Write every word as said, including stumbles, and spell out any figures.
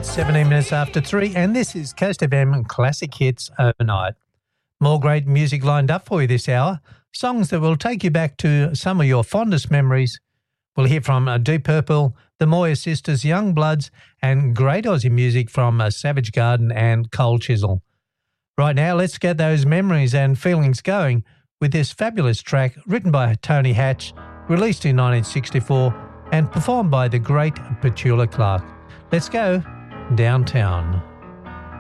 seventeen minutes after three, and this is Coast F M Classic Hits Overnight. More great music lined up for you this hour. Songs that will take you back to some of your fondest memories. We'll hear from uh, Deep Purple, the Moya Sisters, Young Bloods, and great Aussie music from uh, Savage Garden and Cold Chisel. Right now, let's get those memories and feelings going with this fabulous track written by Tony Hatch, released in nineteen sixty-four, and performed by the great Petula Clark. Let's go downtown.